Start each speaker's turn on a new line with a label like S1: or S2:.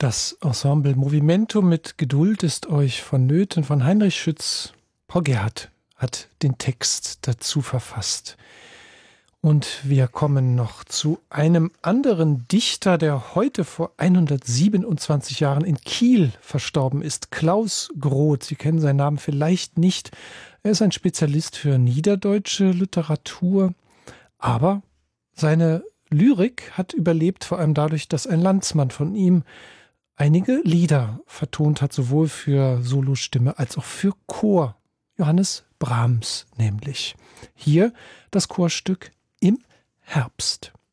S1: Das Ensemble Movimento mit Geduld ist euch vonnöten von Heinrich Schütz. Paul Gerhardt hat den Text dazu verfasst. Und wir kommen noch zu einem anderen Dichter, der heute vor 127 Jahren in Kiel verstorben ist. Klaus Groth. Sie kennen seinen Namen vielleicht nicht. Er ist ein Spezialist für niederdeutsche Literatur. Aber seine Lyrik hat überlebt, vor allem dadurch, dass ein Landsmann von ihm einige Lieder vertont hat, sowohl für Solostimme als auch für Chor. Johannes Brahms nämlich. Hier das Chorstück Im Herbst.